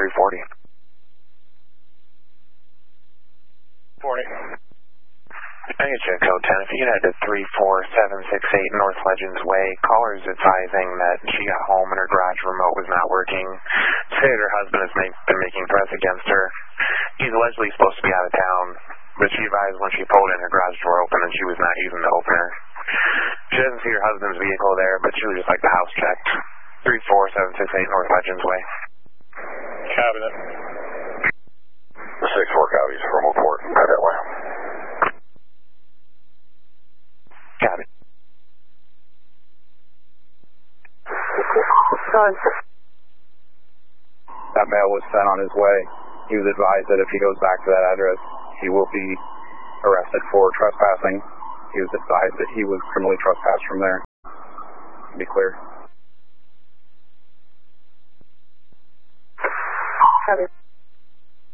340. 40. I get you a code 10. If you could head to 34768 North Legends Way, caller's advising that she got home and her garage remote was not working. Stated her husband has been making threats against her. He's allegedly supposed to be out of town, but she advised when she pulled in, her garage door open and she was not using the opener. She doesn't see her husband's vehicle there, but she would just like the house checked. 34768 North Legends Way. Cabinet. 6-4 copies from report. Right that way. Cabinet. That mail was sent on his way. He was advised that if he goes back to that address, he will be arrested for trespassing. He was advised that he was criminally trespassed from there. To be clear. Copy.